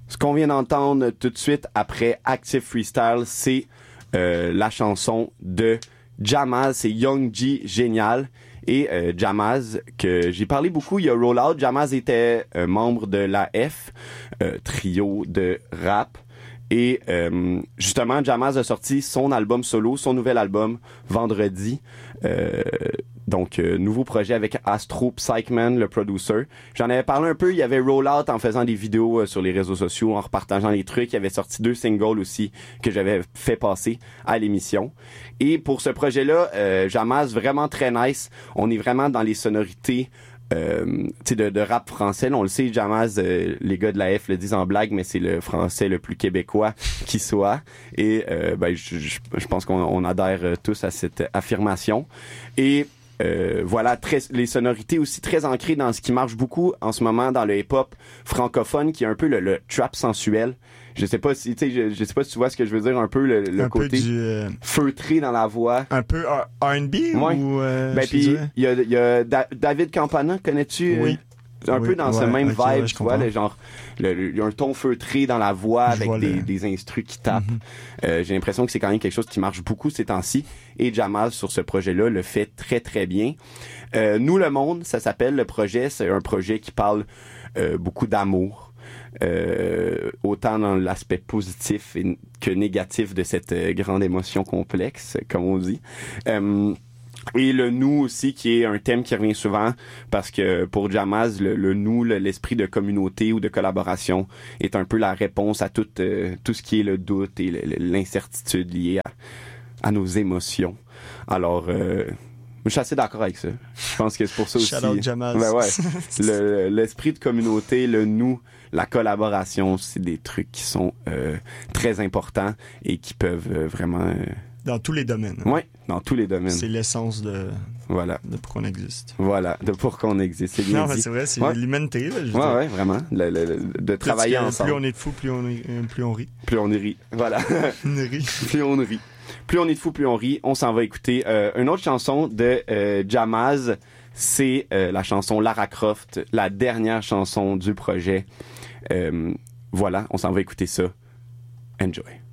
Ce qu'on vient d'entendre tout de suite après Active Freestyle, c'est la chanson de Jamaz, c'est Young G Génial. Et Jamaz, que j'ai parlé beaucoup, il y a Rollout. Jamaz était membre de l'AF, trio de rap. Et justement, Jamaz a sorti son album solo, son nouvel album, vendredi. Donc, nouveau projet avec Astro Psychman, le producer. J'en avais parlé un peu, il y avait Rollout en faisant des vidéos sur les réseaux sociaux, en repartageant les trucs. Il avait sorti 2 singles aussi que j'avais fait passer à l'émission. Et pour ce projet-là, Jamaz, vraiment très nice. On est vraiment dans les sonorités de rap français. Là, on le sait, Jamaz, les gars de la F le disent en blague, mais c'est le français le plus québécois qui soit. Et je pense qu'on adhère tous à cette affirmation. Et voilà, les sonorités aussi très ancrées dans ce qui marche beaucoup en ce moment dans le hip-hop francophone, qui est un peu le trap sensuel. Je sais pas si je sais pas si tu vois ce que je veux dire, un peu le côté feutré dans la voix. Un peu R&B ouais. Ou puis il y a David Campana, connais-tu? Oui. Un peu dans ce même vibe, ouais, tu vois, il y a un ton feutré dans la voix avec des instrus qui tapent. J'ai l'impression que c'est quand même quelque chose qui marche beaucoup ces temps-ci. Et Jamaz, sur ce projet-là, le fait très, très bien. Nous, le monde, ça s'appelle le projet. C'est un projet qui parle beaucoup d'amour. Autant dans l'aspect positif que négatif de cette grande émotion complexe, comme on dit. Et le nous aussi, qui est un thème qui revient souvent, parce que pour Jamaz, le nous, l'esprit de communauté ou de collaboration est un peu la réponse à tout ce qui est le doute et l'incertitude liée à nos émotions. Alors, je suis assez d'accord avec ça. Je pense que c'est pour ça aussi. Shout out Jamaz. Ben ouais. L'esprit de communauté, le nous, la collaboration, c'est des trucs qui sont très importants et qui peuvent vraiment... Dans tous les domaines. Oui, dans tous les domaines. C'est l'essence de pourquoi on existe. Voilà, de pourquoi on existe. C'est bien non, dit. Mais c'est vrai, c'est l'humanité. Là, ouais, vraiment. De travailler ensemble. Plus on est de fous, plus on rit. Plus on rit. Voilà. Plus on rit. Plus on est de fous, plus on rit. On s'en va écouter une autre chanson de Jamaz. C'est la chanson Lara Croft, la dernière chanson du projet. Voilà, on s'en va écouter ça. Enjoy.